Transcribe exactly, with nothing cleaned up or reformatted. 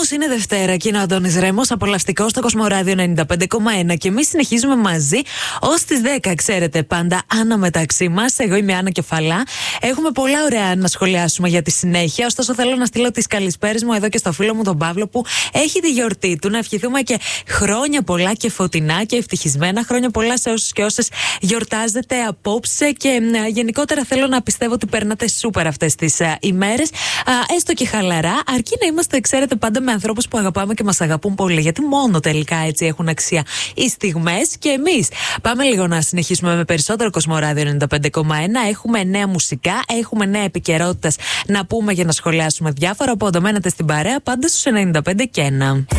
Όμως είναι Δευτέρα και είναι ο Αντώνης Ρέμος, απολαυστικό στο Κοσμοράδιο ενενήντα πέντε κόμμα ένα. Και εμείς συνεχίζουμε μαζί ως τις δέκα. Ξέρετε, πάντα Άννα μεταξύ μας. Εγώ είμαι η Άννα Κεφαλά. Έχουμε πολλά ωραία να σχολιάσουμε για τη συνέχεια. Ωστόσο, θέλω να στείλω τις καλησπέρες μου εδώ και στο φίλο μου τον Παύλο που έχει τη γιορτή του. Να ευχηθούμε και χρόνια πολλά και φωτεινά και ευτυχισμένα χρόνια πολλά σε όσους και όσες γιορτάζετε απόψε. Και α, γενικότερα θέλω να πιστεύω ότι περνάτε σούπερ αυτές τις α, ημέρες. Α, έστω και χαλαρά, αρκεί να είμαστε, ξέρετε, πάντα με ανθρώπους που αγαπάμε και μας αγαπούν πολύ. Γιατί μόνο τελικά έτσι έχουν αξία οι στιγμές. Και εμείς πάμε λίγο να συνεχίσουμε με περισσότερο Κοσμοράδιο ενενήντα πέντε κόμμα ένα. Έχουμε νέα μουσικά, έχουμε νέα επικαιρότητα να πούμε για να σχολιάσουμε διάφορα. Οπότε μένετε στην παρέα πάντα στους ενενήντα πέντε και ένα.